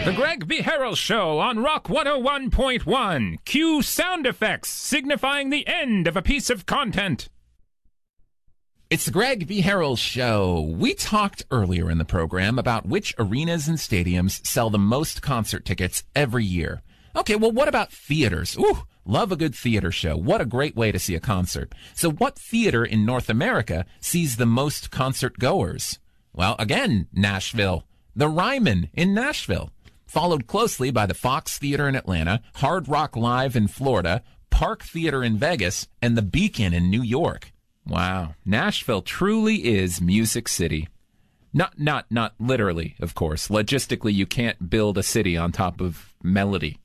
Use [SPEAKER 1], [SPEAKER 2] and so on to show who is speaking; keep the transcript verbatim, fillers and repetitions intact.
[SPEAKER 1] The Greg B. Harrell Show on Rock one oh one point one. Cue sound effects signifying the end of a piece of content.
[SPEAKER 2] It's the Greg B. Harrell Show. We talked earlier in the program about which arenas and stadiums sell the most concert tickets every year. Okay, well, what about theaters? Ooh, love a good theater show. What a great way to see a concert. So what theater in North America sees the most concert goers? Well, again, Nashville. The Ryman in Nashville. Followed closely by the Fox Theater in Atlanta, Hard Rock Live in Florida, Park Theater in Vegas, and the Beacon in New York. Wow, Nashville truly is Music City. Not, not, not literally, of course. Logistically, you can't build a city on top of melody.